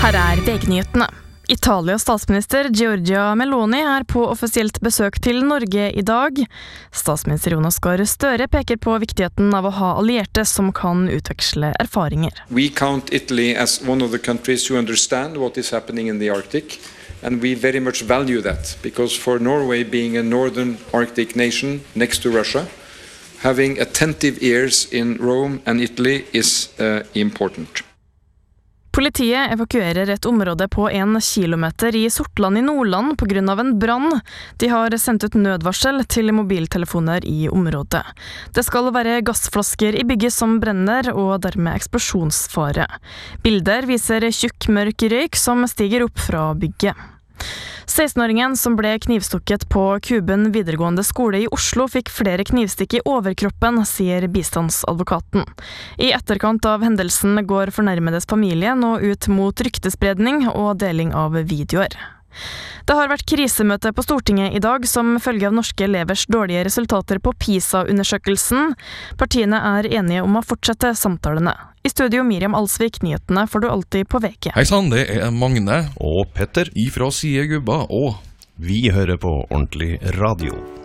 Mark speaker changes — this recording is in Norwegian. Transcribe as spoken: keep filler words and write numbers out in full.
Speaker 1: Her er V G-nyhetene. Italias statsminister Giorgia Meloni er på offisielt besøk til Norge i dag. Statsminister Jonas Gahr Støre peker på viktigheten av å ha allierte som kan utveksle erfaringer.
Speaker 2: We count Italy as one of the countries who understand what is happening in the Arctic, and we very much value that, because for Norway being a northern Arctic nation next to Russia, having attentive ears in Rome and Italy is uh, important.
Speaker 1: Politiet evakuerer et område på en kilometer i Sortland i Nordland på grunn av en brann. De har sendt ut nødvarsel til mobiltelefoner i området. Det skal være gassflasker i bygget som brenner, og dermed eksplosjonsfare. Bilder viser tjukk mørk røyk som stiger opp fra bygget. seksten-åringen som ble knivstukket på Kuben videregående skole i Oslo fikk flere knivstikk i overkroppen, sier bistandsadvokaten. I etterkant av hendelsen går fornærmedes familie nå ut mot ryktespredning og deling av videoer. Det har vært krisemøte på Stortinget i dag som følge av norske elevers dårlige resultater på PISA-undersøkelsen. Partiene er enige om å fortsette samtalene. I studio Miriam Alsvik, nyhetene får du alltid på V G.
Speaker 3: Hei sann, det er Magne og Petter ifra Siegubba, og vi hører på ordentlig radio.